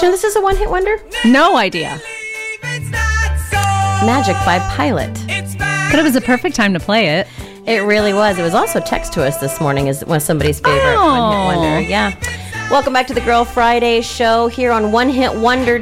you know this is a one-hit wonder? No idea. Magic by Pilot. But it was a perfect time to play it. It really was. It was also text to us this morning as was somebody's favorite one-hit wonder. Yeah. Welcome back to the Girl Friday show here on One Hit Wonder